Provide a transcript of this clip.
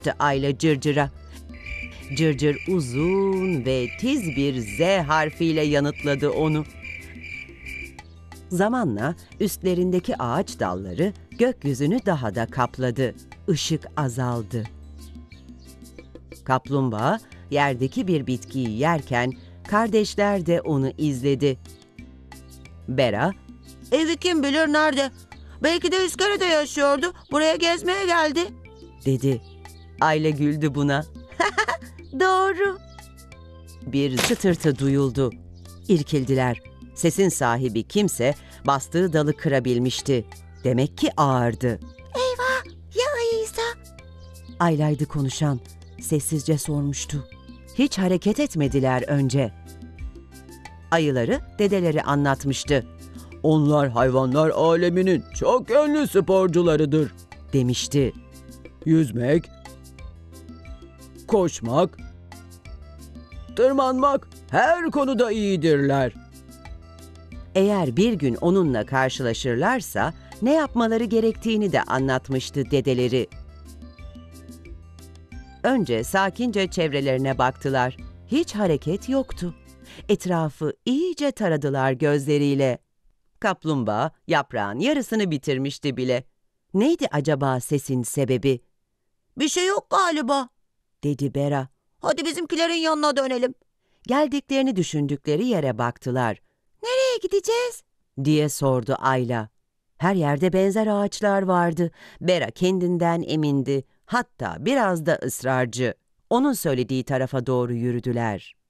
Ayla Cırcır'a. Cırcır uzun ve tiz bir Z harfiyle yanıtladı onu. Zamanla üstlerindeki ağaç dalları gökyüzünü daha da kapladı. Işık azaldı. Kaplumbağa yerdeki bir bitkiyi yerken kardeşler de onu izledi. Bera, Evi kim bilir nerede? Belki de iskelede yaşıyordu. Buraya gezmeye geldi. dedi. Ayla güldü buna. Doğru. Bir çıtırtı duyuldu. İrkildiler. Sesin sahibi kimse bastığı dalı kırabilmişti. Demek ki ağırdı. Ya ayıysa? Ayla'ydı konuşan. Sessizce sormuştu. Hiç hareket etmediler önce. Ayıları dedeleri anlatmıştı. Onlar hayvanlar aleminin çok yönlü sporcularıdır. Demişti. Yüzmek, koşmak, tırmanmak her konuda iyidirler. Eğer bir gün onunla karşılaşırlarsa ne yapmaları gerektiğini de anlatmıştı dedeleri. Önce sakince çevrelerine baktılar. Hiç hareket yoktu. Etrafı iyice taradılar gözleriyle. Kaplumbağa yaprağın yarısını bitirmişti bile. Neydi acaba sesin sebebi? Bir şey yok galiba. Dedi Bera. Hadi bizimkilerin yanına dönelim. Geldiklerini düşündükleri yere baktılar. Nereye gideceğiz? Diye sordu Ayla. Her yerde benzer ağaçlar vardı. Bera kendinden emindi. Hatta biraz da ısrarcı. Onun söylediği tarafa doğru yürüdüler.